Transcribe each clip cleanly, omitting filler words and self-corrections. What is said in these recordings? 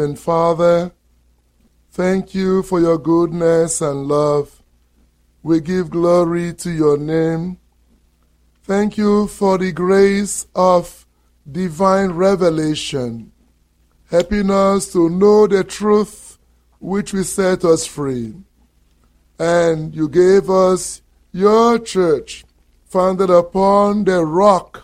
And Father, thank you for your goodness and love. We give glory to your name. Thank you for the grace of divine revelation, helping us to know the truth which will set us free. And you gave us your church, founded upon the rock,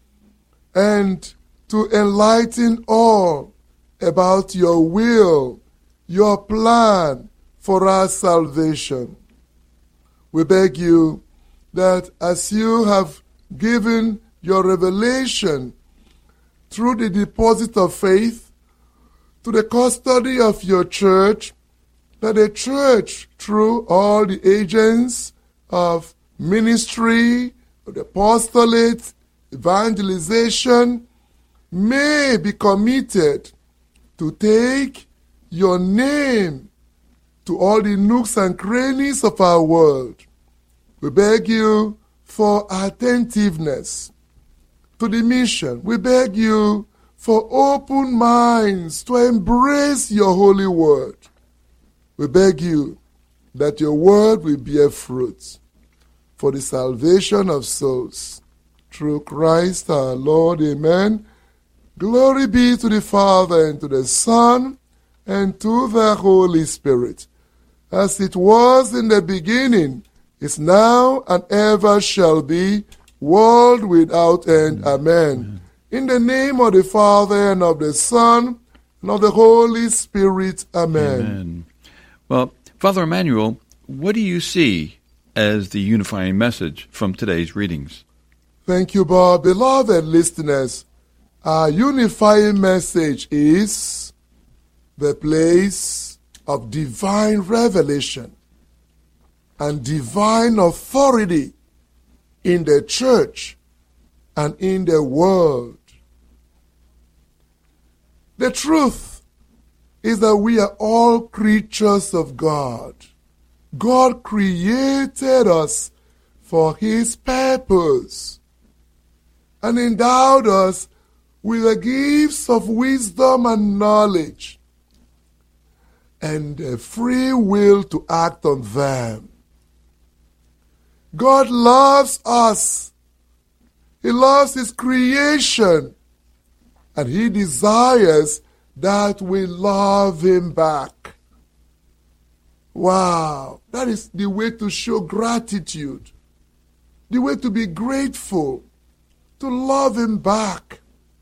and to enlighten all about your will, your plan for our salvation. We beg you that as you have given your revelation through the deposit of faith to the custody of your church, that the church, through all the agents of ministry, of the apostolate, evangelization, may be committed to take your name to all the nooks and crannies of our world. We beg you for attentiveness to the mission. We beg you for open minds to embrace your holy word. We beg you that your word will bear fruit for the salvation of souls. Through Christ our Lord, amen. Glory be to the Father, and to the Son, and to the Holy Spirit, as it was in the beginning, is now, and ever shall be, world without end. Amen. In the name of the Father, and of the Son, and of the Holy Spirit. Amen. Amen. Well, Father Emmanuel, what do you see as the unifying message from today's readings? Thank you, Bob. Beloved listeners, our unifying message is the place of divine revelation and divine authority in the church and in the world. The truth is that we are all creatures of God. God created us for his purpose and endowed us with the gifts of wisdom and knowledge and a free will to act on them. God loves us. He loves his creation, and he desires that we love him back. Wow, that is the way to show gratitude, the way to be grateful, to love him back.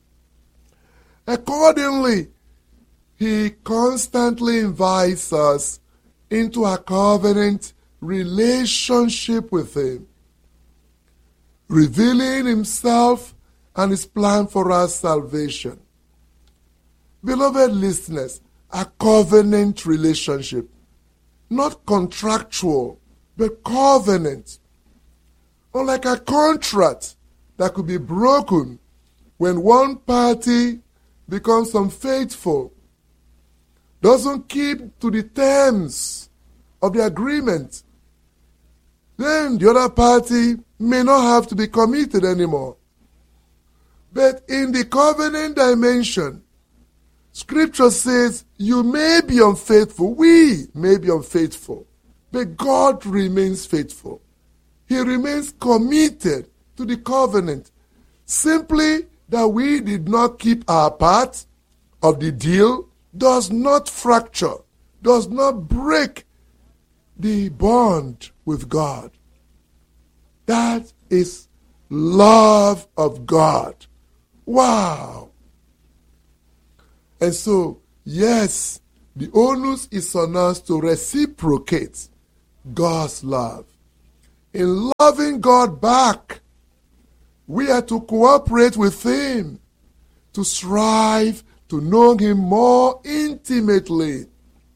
Accordingly, he constantly invites us into a covenant relationship with him, revealing himself and his plan for our salvation. Beloved listeners, a covenant relationship, not contractual, but covenant. Unlike a contract that could be broken when one party becomes unfaithful, doesn't keep to the terms of the agreement, then the other party may not have to be committed anymore. But in the covenant dimension, Scripture says you may be unfaithful, we may be unfaithful, but God remains faithful. He remains committed to the covenant. Simply that we did not keep our part of the deal does not fracture, does not break the bond with God. That is love of God. Wow. And so, yes, the onus is on us to reciprocate God's love. In loving God back, we are to cooperate with him, to strive to know him more intimately,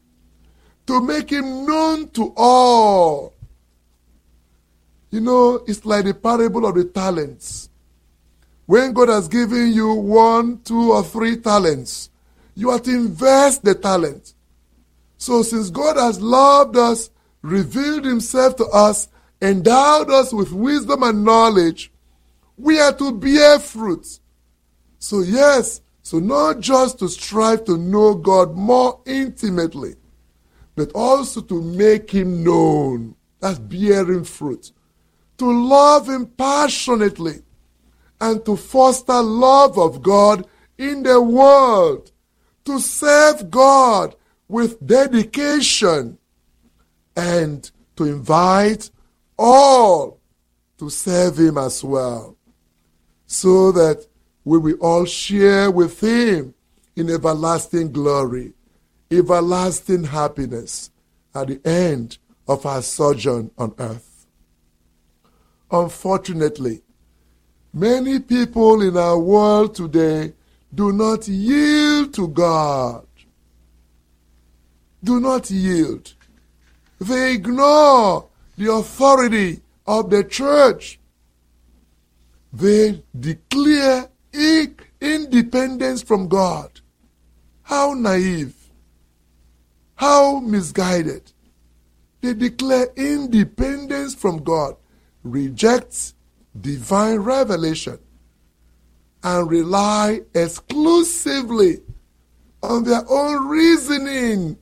to make him known to all. You know, it's like the parable of the talents. When God has given you 1, 2, or 3 talents, you have to invest the talent. So since God has loved us, revealed himself to us, endowed us with wisdom and knowledge, we are to bear fruit. So yes, So not just to strive to know God more intimately, but also to make him known. That's bearing fruit. To love him passionately and to foster love of God in the world. To serve God with dedication and to invite all to serve him as well, so that we will all share with him in everlasting glory, everlasting happiness at the end of our sojourn on earth. Unfortunately, many people in our world today do not yield to God. Do not yield. They ignore the authority of the church. They declare independence from God. How naive. How misguided. They declare independence from God, reject divine revelation, and rely exclusively on their own reasoning.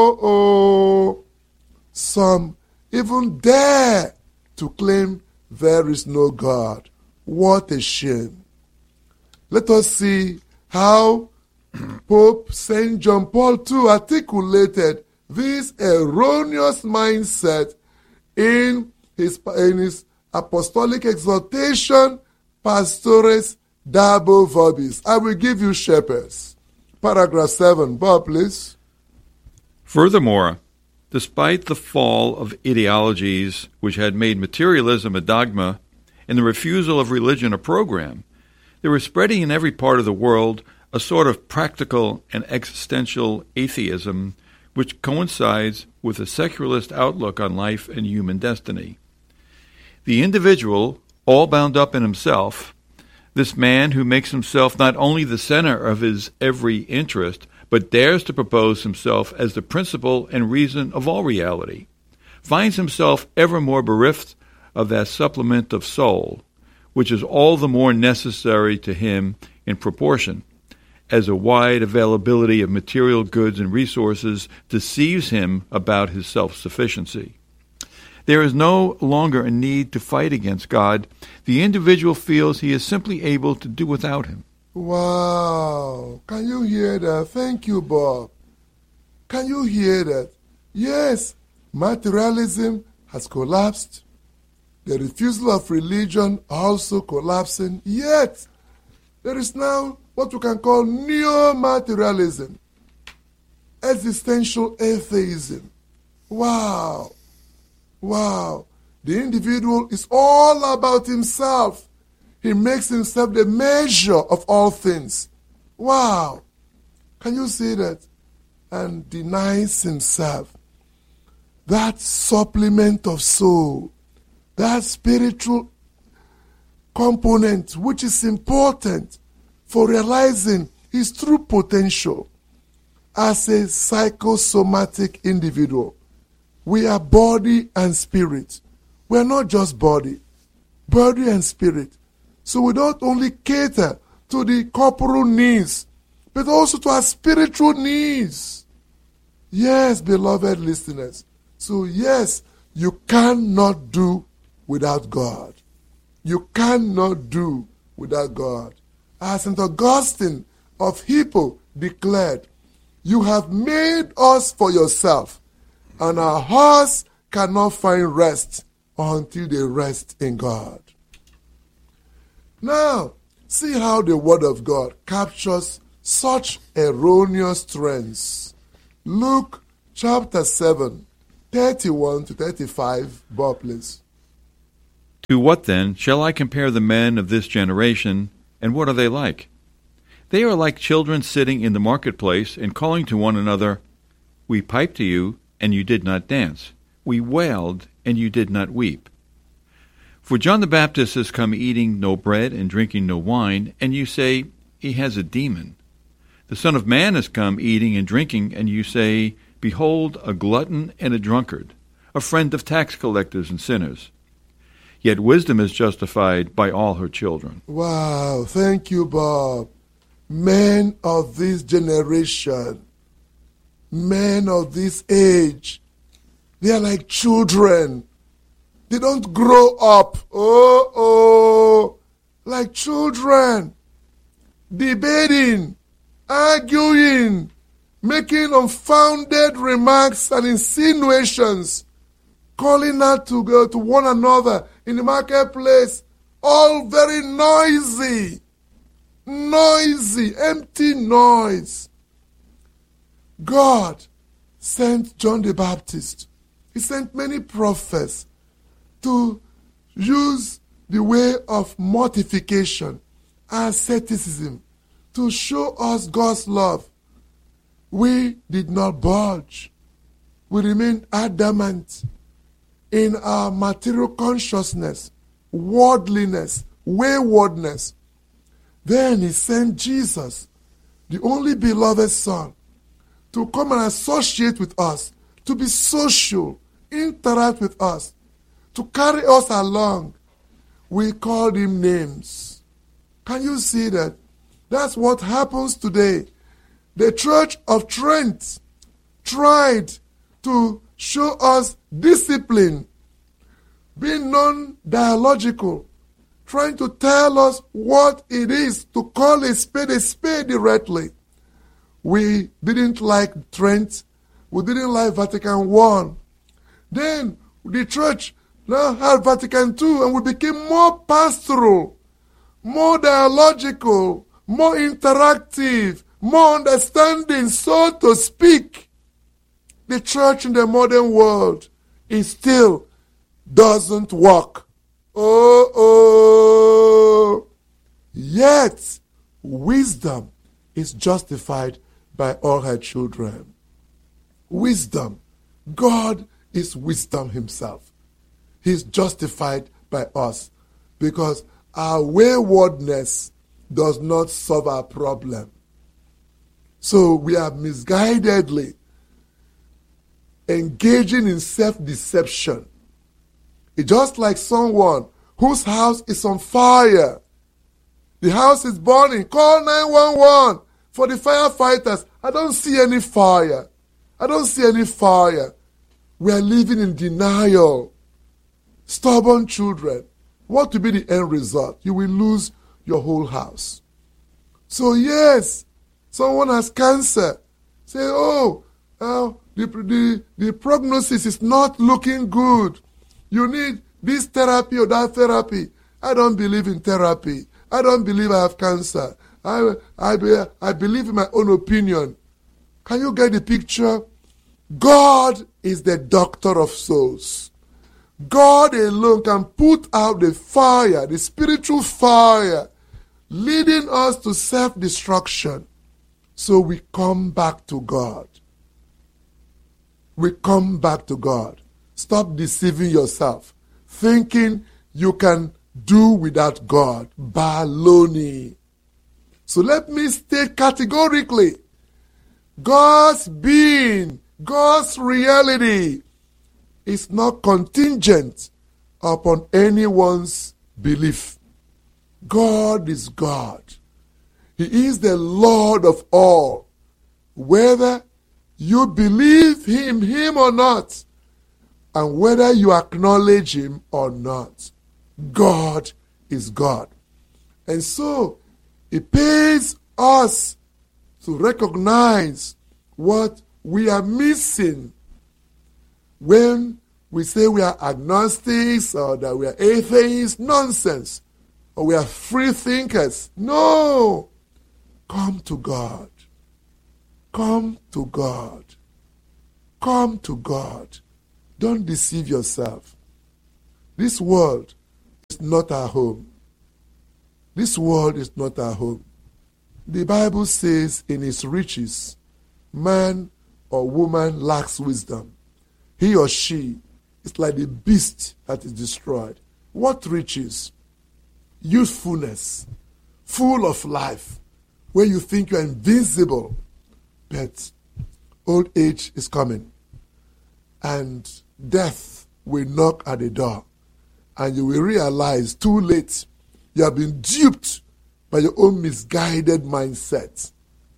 Some even dare to claim there is no God. What a shame. Let us see how Pope St. John Paul II articulated this erroneous mindset in his apostolic exhortation, Pastores Dabo Vobis. I will give you shepherds. Paragraph 7. Bob, please. Furthermore, despite the fall of ideologies which had made materialism a dogma and the refusal of religion a program, there was spreading in every part of the world a sort of practical and existential atheism which coincides with a secularist outlook on life and human destiny. The individual, all bound up in himself, this man who makes himself not only the center of his every interest, but dares to propose himself as the principle and reason of all reality, finds himself ever more bereft of that supplement of soul, which is all the more necessary to him in proportion as a wide availability of material goods and resources deceives him about his self-sufficiency. There is no longer a need to fight against God. The individual feels he is simply able to do without him. Wow. Can you hear that? Thank you, Bob. Can you hear that? Yes, materialism has collapsed. The refusal of religion also collapsing. Yet, there is now what we can call neo-materialism, existential atheism. Wow. Wow. The individual is all about himself. He makes himself the measure of all things. Wow. Can you see that? And denies himself that supplement of soul, that spiritual component which is important for realizing his true potential as a psychosomatic individual. We are body and spirit. We are not just body and spirit. So we don't only cater to the corporal needs, but also to our spiritual needs. Yes, beloved listeners. So yes, you cannot do without God. You cannot do without God. As St. Augustine of Hippo declared, you have made us for yourself, and our hearts cannot find rest until they rest in God. Now, see how the Word of God captures such erroneous trends. Luke chapter 7, 31 to 35, Bob, please. To what then shall I compare the men of this generation, and what are they like? They are like children sitting in the marketplace and calling to one another, We piped to you, and you did not dance. We wailed, and you did not weep. For John the Baptist has come eating no bread and drinking no wine, and you say, He has a demon. The Son of Man has come eating and drinking, and you say, Behold, a glutton and a drunkard, a friend of tax collectors and sinners. Yet wisdom is justified by all her children. Wow, thank you, Bob. Men of this generation, men of this age, they are like children. They don't grow up. Like children. Debating, arguing, making unfounded remarks and insinuations, calling out to one another in the marketplace, all very noisy, empty noise. God sent John the Baptist. He sent many prophets to use the way of mortification, asceticism, to show us God's love. We did not budge. We remained adamant in our material consciousness, worldliness, waywardness. Then he sent Jesus, the only beloved Son, to come and associate with us, to be social, interact with us, to carry us along. We called him names. Can you see that? That's what happens today. The Church of Trent tried to show us discipline, being non-dialogical, trying to tell us what it is to call a spade directly. We didn't like Trent. We didn't like Vatican I. Then the church now had Vatican II, and we became more pastoral, more dialogical, more interactive, more understanding, so to speak. The church in the modern world, it still doesn't work. Yet, wisdom is justified by all her children. Wisdom. God is wisdom himself. He's justified by us because our waywardness does not solve our problem. So we are misguidedly engaging in self-deception. It's just like someone whose house is on fire. The house is burning. Call 911 for the firefighters. I don't see any fire. I don't see any fire. We are living in denial. Stubborn children. What will be the end result? You will lose your whole house. So yes, someone has cancer. Say, the prognosis is not looking good. You need this therapy or that therapy. I don't believe in therapy. I don't believe I have cancer. I believe in my own opinion. Can you get the picture? God is the doctor of souls. God alone can put out the fire, the spiritual fire, leading us to self-destruction. So we come back to God. We come back to God. Stop deceiving yourself, thinking you can do without God. Baloney. So let me state categorically, God's being, God's reality is not contingent upon anyone's belief. God is God. He is the Lord of all. Whether you believe him or not, and whether you acknowledge him or not, God is God. And so, it pays us to recognize what we are missing when we say we are agnostics or that we are atheists. Nonsense. Or we are free thinkers. No. Come to God. Come to God. Come to God. Don't deceive yourself. This world is not our home. This world is not our home. The Bible says in its riches, man or woman lacks wisdom. He or she is like the beast that is destroyed. What riches? Youthfulness, full of life, where you think you are invincible. But old age is coming, and death will knock at the door, and you will realize too late you have been duped by by your own misguided mindset.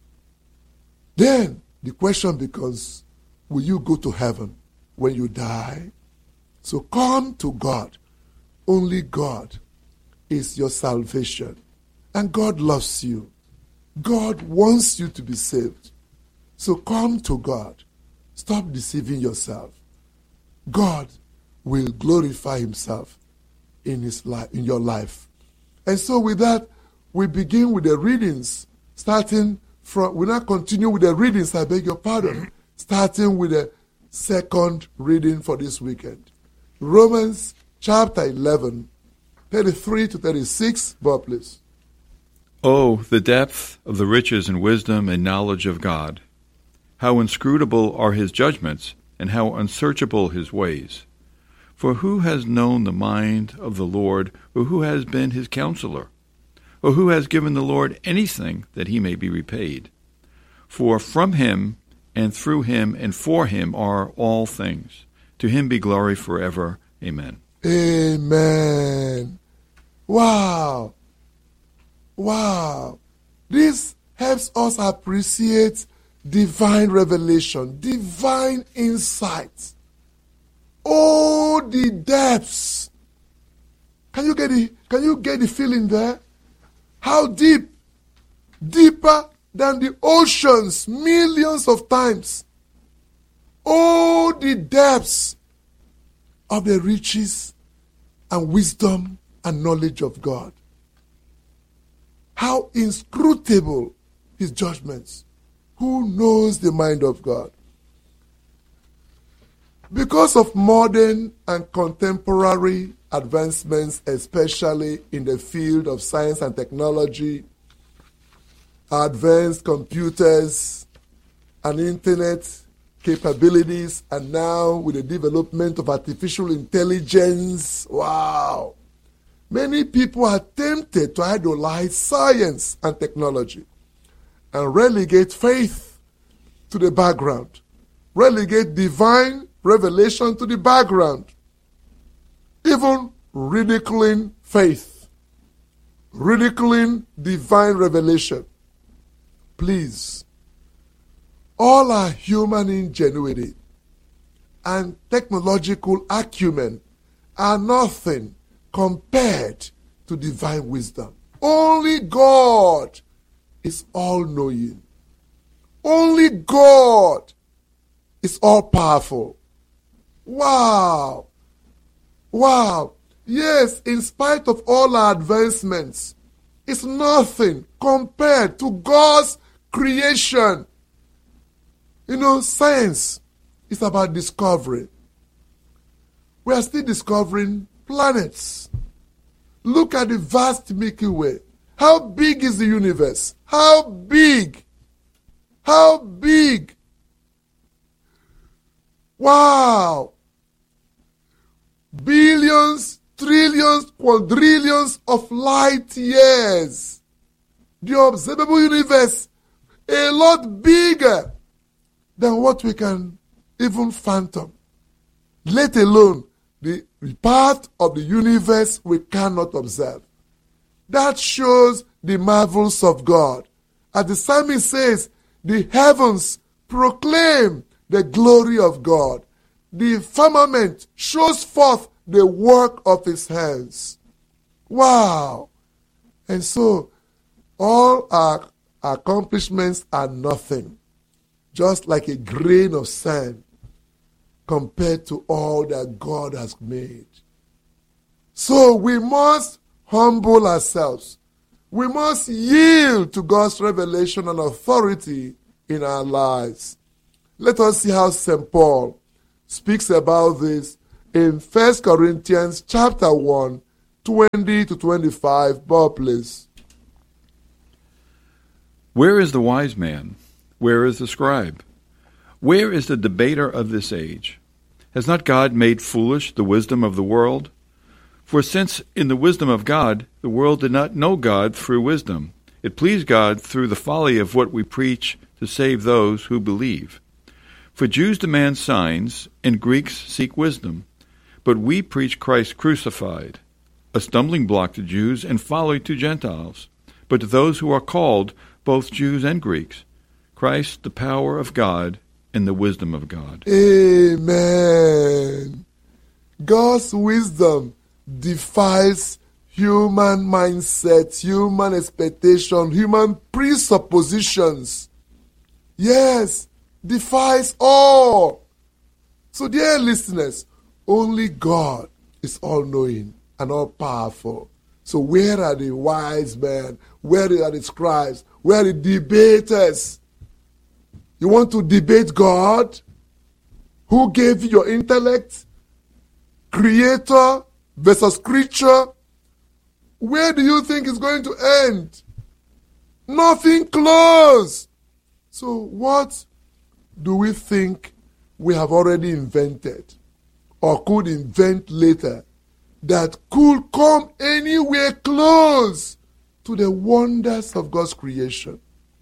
Then the question becomes, will you go to heaven when you die? So come to God. Only God is your salvation. And God loves you. God wants you to be saved. So come to God. Stop deceiving yourself. God will glorify himself in his life, in your life. And so with that, we begin with the readings, we now continue with the readings, I beg your pardon, starting with the second reading for this weekend. Romans chapter 11, 33 to 36, Bob, please. Oh, the depth of the riches and wisdom and knowledge of God! How inscrutable are his judgments, and how unsearchable his ways! For who has known the mind of the Lord, or who has been his counselor? Or who has given the Lord anything that he may be repaid? For from him, and through him, and for him are all things. To him be glory forever. Amen. Amen. Wow. Wow. This helps us appreciate divine revelation, divine insight. Oh, the depths. Can you get the feeling there? How deep? Deeper than the oceans, millions of times. Oh, the depths of the riches and wisdom and knowledge of God. How inscrutable his judgments. Who knows the mind of God? Because of modern and contemporary advancements, especially in the field of science and technology, advanced computers and internet capabilities, and now with the development of artificial intelligence, wow! Many people are tempted to idolize science and technology and relegate faith to the background, relegate divine revelation to the background, even ridiculing faith, ridiculing divine revelation. Please, all our human ingenuity and technological acumen are nothing compared to divine wisdom. Only God is all-knowing. Only God is all-powerful. Wow. Wow. Yes, in spite of all our advancements, it's nothing compared to God's creation. You know, science is about discovery. We are still discovering planets. Look at the vast Milky Way. How big is the universe? How big? How big? Wow! Billions, trillions, quadrillions of light years. The observable universe, a lot bigger than what we can even fathom, let alone the part of the universe we cannot observe. That shows the marvels of God. As the psalmist says, the heavens proclaim the glory of God. The firmament shows forth the work of his hands. Wow! And so, all our accomplishments are nothing, just like a grain of sand compared to all that God has made. So we must humble ourselves. We must yield to God's revelation and authority in our lives. Let us see how St. Paul speaks about this in 1 Corinthians chapter 1, 20 to 25. Bob, please. Where is the wise man? Where is the scribe? Where is the debater of this age? Has not God made foolish the wisdom of the world? For since in the wisdom of God, the world did not know God through wisdom, it pleased God through the folly of what we preach to save those who believe. For Jews demand signs, and Greeks seek wisdom. But we preach Christ crucified, a stumbling block to Jews and folly to Gentiles. but to those who are called, both Jews and Greeks, Christ the power of God and the wisdom of God. Amen. God's wisdom defies human mindset, human expectation, human presuppositions. Yes, defies all. So, dear listeners, only God is all-knowing and all-powerful. So where are the wise men? Where are the scribes? Where are the debaters? You want to debate God? Who gave you your intellect? Creator versus creature? Where do you think it's going to end? Nothing close. So what do we think we have already invented or could invent later that could come anywhere close to the wonders of God's creation?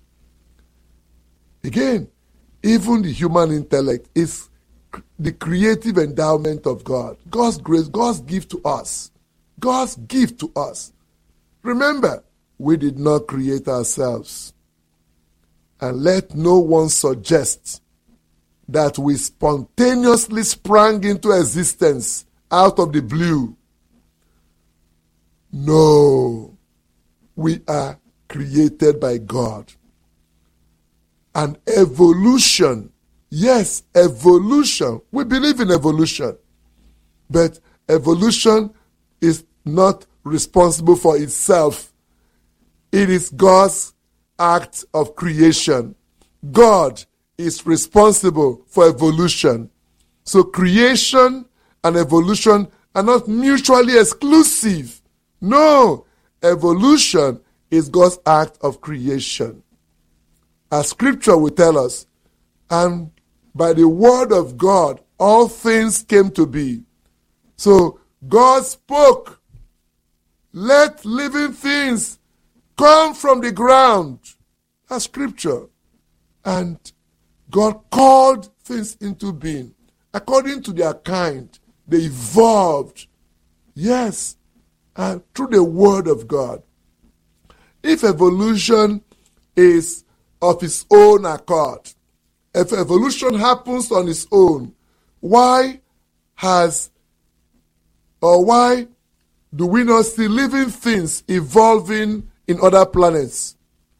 Again, even the human intellect is the creative endowment of God. God's grace, God's gift to us. God's gift to us. Remember, we did not create ourselves. And let no one suggest that we spontaneously sprang into existence out of the blue. No, we are created by God. And evolution, yes, evolution. We believe in evolution. But evolution is not responsible for itself. It is God's act of creation. God is responsible for evolution. So creation and evolution are not mutually exclusive. No, evolution is God's act of creation. As scripture will tell us, and by the word of God, all things came to be. So God spoke, let living things come from the ground. That's scripture. And God called things into being. According to their kind, they evolved. Yes, and through the word of God. If evolution is of its own accord, if evolution happens on its own, why do we not see living things evolving in other planets?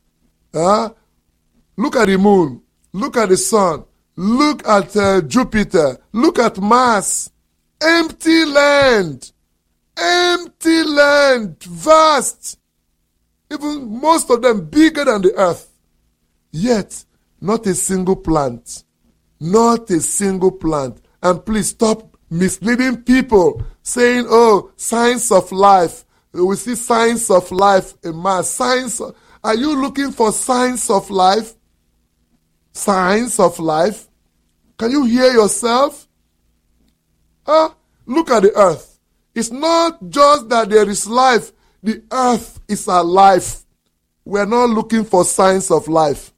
Look at the moon, look at the sun, look at Jupiter, look at Mars. Empty land, vast, even most of them bigger than the earth. Yet, not a single plant. Not a single plant. And please stop misleading people, saying, oh, signs of life. We see signs of life in Mars. Are you looking for signs of life? Signs of life? Can you hear yourself? Look at the earth. It's not just that there is life. The earth is alive. We're not looking for signs of life.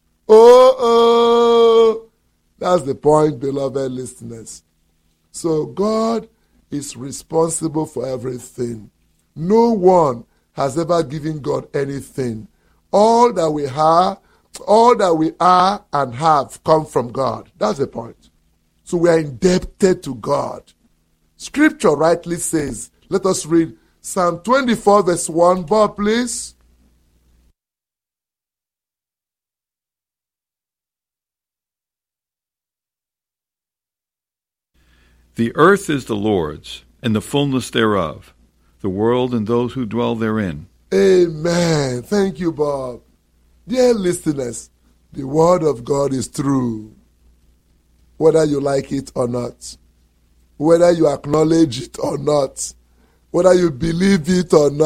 That's the point, beloved listeners. So God is responsible for everything. No one has ever given God anything. All that we are and have come from God. That's the point. So we are indebted to God. Scripture rightly says, let us read Psalm 24 verse 1. Bob, please. The earth is the Lord's, and the fullness thereof, the world and those who dwell therein. Amen. Thank you, Bob. Dear listeners, the word of God is true, whether you like it or not, whether you acknowledge it or not, whether you believe it or not.